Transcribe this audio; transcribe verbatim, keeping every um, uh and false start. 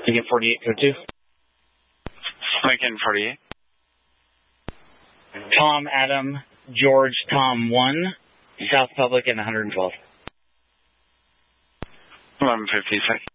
Lincoln forty-eight, code two. Lincoln forty-eight. Tom, Adam, George, Tom one, South Public and one hundred twelve. eleven fifty-six.